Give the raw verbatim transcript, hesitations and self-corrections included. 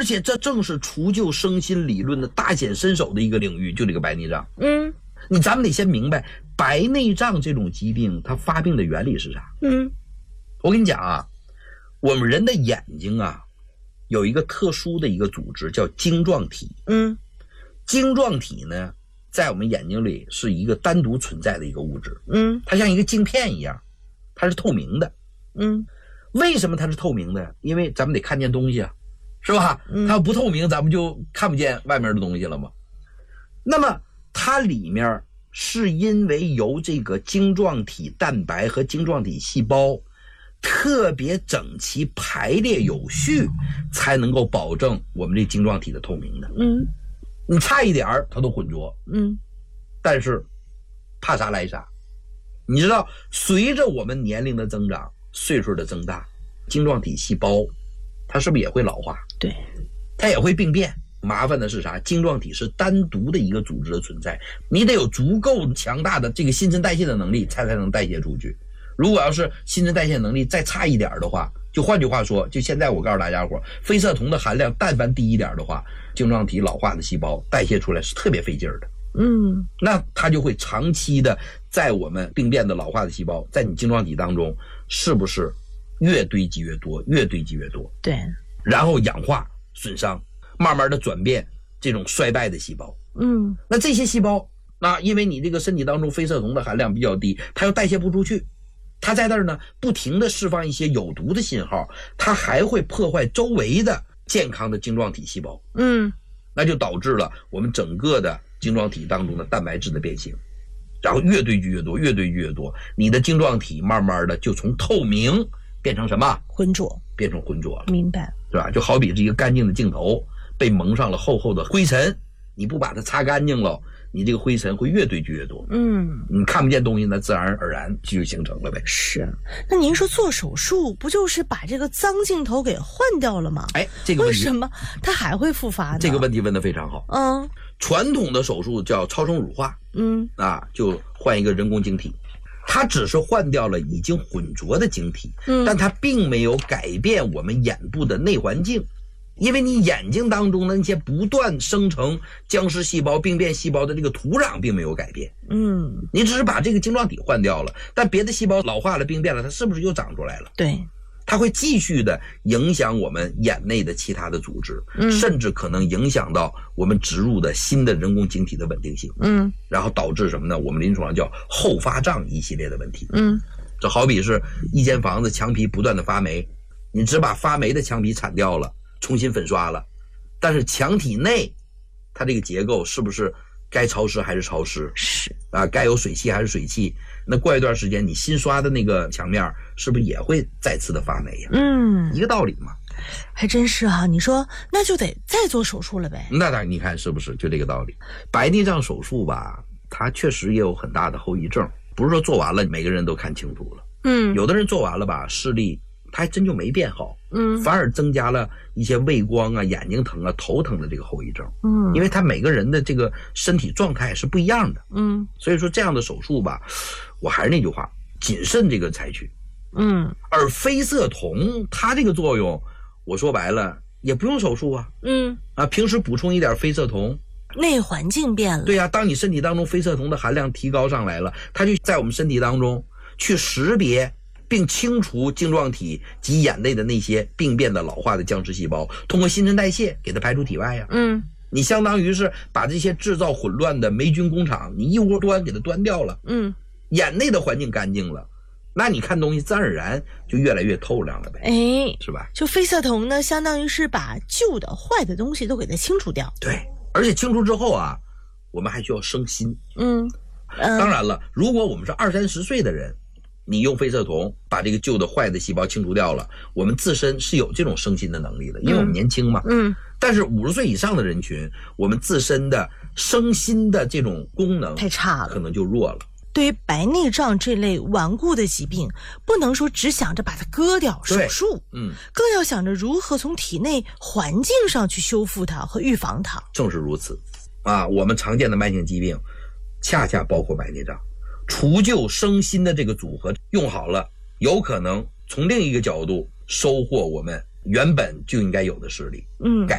而且这正是除旧生新理论的大显身手的一个领域，就这个白内障。 嗯， 你咱们得先明白白内障这种疾病它发病的原理是啥。 嗯， 我跟你讲啊，我们人的眼睛啊有一个特殊的一个组织叫晶状体。 嗯， 晶状体呢在我们眼睛里是一个单独存在的一个物质。 嗯， 它像一个镜片一样，它是透明的。 嗯， 为什么它是透明的？因为咱们得看见东西啊，是吧？ 嗯， 它要不透明咱们就看不见外面的东西了嘛。那么它里面是因为由这个晶状体蛋白和晶状体细胞特别整齐排列有序，才能够保证我们这晶状体的透明的。 嗯， 你差一点它都混浊。 嗯， 但是怕啥来啥。你知道随着我们年龄的增长，岁数的增大，晶状体细胞它是不是也会老化？ 对， 它也会病变。麻烦的是啥？晶状体是单独的一个组织的存在，你得有足够强大的这个新陈代谢的能力，才才能代谢出去。如果要是新陈代谢能力再差一点的话，就换句话说，就现在我告诉大家伙，非色酮的含量但凡低一点的话，晶状体老化的细胞代谢出来是特别费劲儿的。 嗯， 那它就会长期的在我们病变的老化的细胞在你晶状体当中是不是越堆积越多，越堆积越多？ 对， 然后氧化损伤，慢慢的转变这种衰败的细胞。 嗯， 那这些细胞，那因为你这个身体当中非色酮的含量比较低，它又代谢不出去，它在那儿呢不停的释放一些有毒的信号，它还会破坏周围的健康的晶状体细胞。 嗯， 那就导致了我们整个的晶状体当中的蛋白质的变形，然后越堆积越多，越堆积越多，你的晶状体慢慢的就从透明变成什么？ 浑浊， 变成浑浊了。 明白， 是吧？就好比是一个干净的镜头被蒙上了厚厚的灰尘，你不把它擦干净了，你这个灰尘会越堆积越多。 嗯， 你看不见东西呢，自然而然就形成了呗。 是。那您说做手术不就是把这个脏镜头给换掉了吗？ 哎，这个问题为什么它还会复发呢？ 这个问题问得非常好。 嗯， 传统的手术叫超声乳化， 嗯啊，就换一个人工晶体，它只是换掉了已经混浊的晶体， 嗯， 但它并没有改变我们眼部的内环境。因为你眼睛当中的那些不断生成僵尸细胞、病变细胞的这个土壤并没有改变， 嗯， 你只是把这个晶状体换掉了，但别的细胞老化了、病变了，它是不是又长出来了？ 对， 它会继续的影响我们眼内的其他的组织， 嗯， 甚至可能影响到我们植入的新的人工晶体的稳定性， 嗯， 然后导致什么呢？我们临床上叫后发胀一系列的问题， 嗯， 这好比是一间房子墙皮不断的发霉，你只把发霉的墙皮铲掉了，重新粉刷了，但是墙体内它这个结构是不是该潮湿还是潮湿？ 是啊，该有水汽还是水汽？那过一段时间你新刷的那个墙面是不是也会再次的发霉呀？ 嗯， 一个道理嘛。 还真是哈、啊。你说那就得再做手术了呗？ 那当然，你看是不是就这个道理？白内障手术吧，它确实也有很大的后遗症，不是说做完了每个人都看清楚了。 嗯， 有的人做完了吧，视力它还真就没变好， 嗯， 反而增加了一些畏光啊、眼睛疼啊、头疼的这个后遗症。 嗯， 因为他每个人的这个身体状态是不一样的。 嗯， 所以说这样的手术吧，我还是那句话，谨慎这个采取。 嗯， 而非色酮它这个作用，我说白了也不用手术啊。 嗯， 啊，平时补充一点非色酮。 内环境变了。 对呀、啊，当你身体当中非色酮的含量提高上来了，它就在我们身体当中去识别并清除晶状体及眼内的那些病变的老化的僵尸细胞，通过新陈代谢给它排出体外呀。 嗯， 你相当于是把这些制造混乱的霉菌工厂，你一窝端给它端掉了。 嗯， 眼内的环境干净了，那你看东西自然而然就越来越透亮了呗。 哎， 是吧？ 就非色酮呢，相当于是把旧的坏的东西都给它清除掉。 对，而且清除之后啊，我们还需要生新。 嗯，呃、 当然了，如果我们是二三十岁的人，你用非色酮把这个旧的坏的细胞清除掉了，我们自身是有这种生新的能力的，因为我们年轻嘛。 嗯， 但是五十岁以上的人群，我们自身的生新的这种功能太差了， 可能就弱了。 对于白内障这类顽固的疾病，不能说只想着把它割掉手术， 嗯， 更要想着如何从体内环境上去修复它和预防它。 正是如此啊，我们常见的慢性疾病恰恰包括白内障，除旧生新的这个组合用好了，有可能从另一个角度收获我们原本就应该有的视力。 嗯， 改